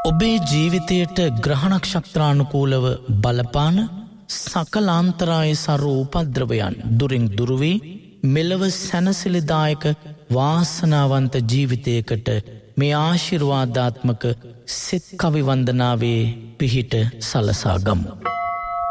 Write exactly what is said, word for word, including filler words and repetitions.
ඔබේ ජීවිතයට ග්‍රහ නක්ෂත්‍රානුකූලව බලපාන සකලාන්තරාය සරු උපද්‍රවයන් දුරින් දුරු වී මෙලව සැනසිලිදායක වාසනාවන්ත ජීවිතයකට මේ ආශිර්වාදාත්මක සෙත් කවි වන්දනාවේ පිහිට සලසා ගමු.